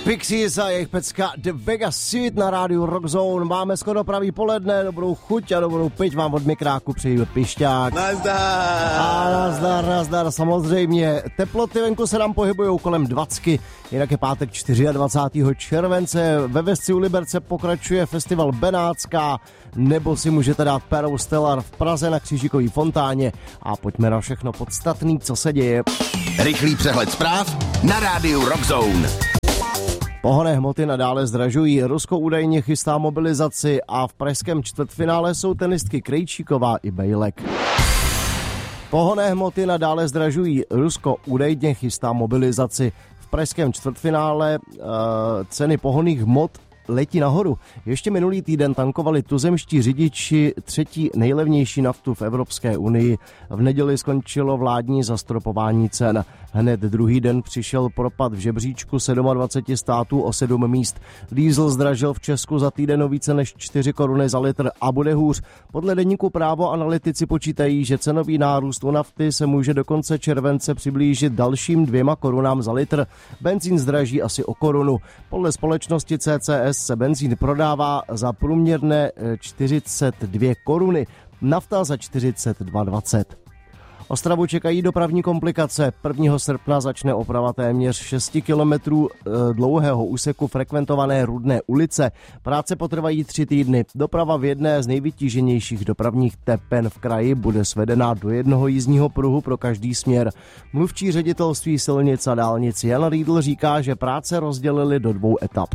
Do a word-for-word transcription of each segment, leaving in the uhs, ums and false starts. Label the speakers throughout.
Speaker 1: Pixies a jejich pecka The Vegas Suite na rádiu Rock Zone. Máme skoro pravý poledne, dobrou chuť a dobrou piť vám od mikráku přeji Pišťák.
Speaker 2: Nazdar!
Speaker 1: A nazdar, nazdar, samozřejmě. Teploty venku se nám pohybujou kolem dvacky, jinak je pátek dvacátého čtvrtého července. Ve Vesci u Liberce pokračuje festival Benátská, nebo si můžete dát Perou Stellar v Praze na Křížikové fontáně. A pojďme na všechno podstatný, co se děje.
Speaker 3: Rychlý přehled zpráv na rádiu Rock Zone.
Speaker 1: Pohonné hmoty nadále zdražují, Rusko údajně chystá mobilizaci a v pražském čtvrtfinále jsou tenistky Krejčíková i Bejlek. Pohonné hmoty nadále zdražují, Rusko údajně chystá mobilizaci. V pražském čtvrtfinále uh, ceny pohonných hmot letí nahoru. Ještě minulý týden tankovali tuzemští řidiči třetí nejlevnější naftu v Evropské unii. V neděli skončilo vládní zastropování cen. Hned druhý den přišel propad v žebříčku dvacet sedm států o sedm míst. Diesel zdražil v Česku za týden o více než čtyři koruny za litr a bude hůř. Podle deníku Právo analytici počítají, že cenový nárůst u nafty se může do konce července přiblížit dalším dvěma korunám za litr. Benzín zdraží asi o korunu. Podle společnosti C C S se benzín prodává za průměrné čtyřicet dvě koruny, nafta za čtyřicet dva dvacet. Ostravu čekají dopravní komplikace. prvního srpna začne oprava téměř šest kilometrů dlouhého úseku frekventované Rudné ulice. Práce potrvají tři týdny. Doprava v jedné z nejvytíženějších dopravních tepen v kraji bude svedena do jednoho jízdního pruhu pro každý směr. Mluvčí ředitelství silnic a dálnic Jan Riedl říká, že práce rozdělili do dvou etap.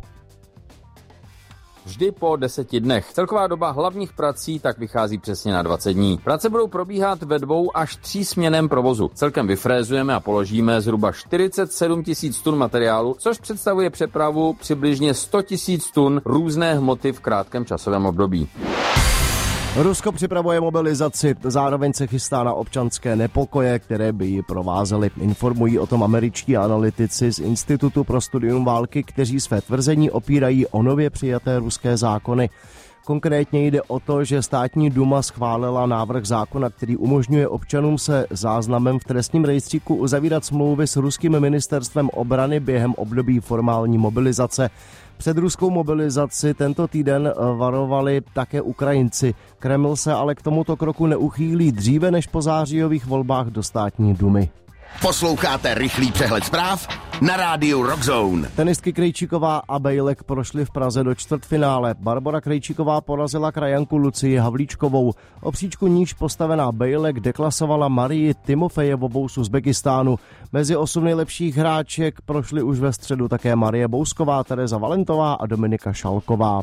Speaker 4: Vždy po deseti dnech. Celková doba hlavních prací tak vychází přesně na dvacet dní. Práce budou probíhat ve dvou až třísměnném provozu. Celkem vyfrézujeme a položíme zhruba čtyřicet sedm tisíc tun materiálu, což představuje přepravu přibližně sto tisíc tun různé hmoty v krátkém časovém období.
Speaker 1: Rusko připravuje mobilizaci, zároveň se chystá na občanské nepokoje, které by ji provázely. Informují o tom američtí analytici z Institutu pro studium války, kteří své tvrzení opírají o nově přijaté ruské zákony. Konkrétně jde o to, že státní duma schválila návrh zákona, který umožňuje občanům se záznamem v trestním rejstříku uzavírat smlouvy s ruským ministerstvem obrany během období formální mobilizace. Před ruskou mobilizaci tento týden varovali také Ukrajinci. Kreml se ale k tomuto kroku neuchýlí dříve než po zářijových volbách do státní dumy.
Speaker 3: Posloucháte rychlý přehled zpráv na rádiu Rock Zone.
Speaker 1: Tenistky Krejčíková a Bejlek prošly v Praze do čtvrtfinále. Barbora Krejčíková porazila krajanku Lucii Havlíčkovou. O příčku níž postavená Bejlek deklasovala Marii Timofejevovou z Uzbekistánu. Mezi osm nejlepších hráček prošly už ve středu také Marie Bousková, Tereza Valentová a Dominika Šalková.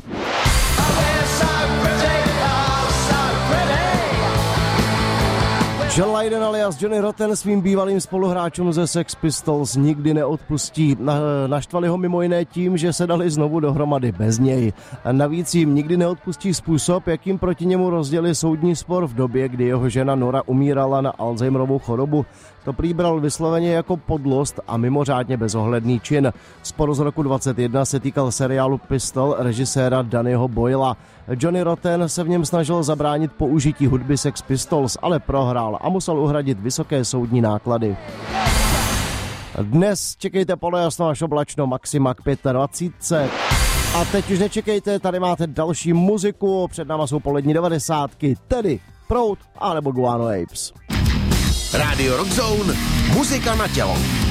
Speaker 1: John Lydon alias Johnny Rotten svým bývalým spoluhráčům ze Sex Pistols nikdy neodpustí. Naštvali ho mimo jiné tím, že se dali znovu dohromady bez něj. A navíc jim nikdy neodpustí způsob, jakým proti němu rozdělili soudní spor v době, kdy jeho žena Nora umírala na Alzheimerovou chorobu. To prý bral vysloveně jako podlost a mimořádně bezohledný čin. Spor z roku dvacet jedna se týkal seriálu Pistol režiséra Dannyho Boyla. Johnny Rotten se v něm snažil zabránit použití hudby Sex Pistols, ale prohrál a musel uhradit vysoké soudní náklady. Dnes čekejte polojasno až oblačno, maxima k dvacet pět. A teď už nečekejte, tady máte další muziku, před náma jsou polední devadesátky, tedy Proud anebo Guano Apes.
Speaker 3: Radio Rock Zone, muzika na tělo.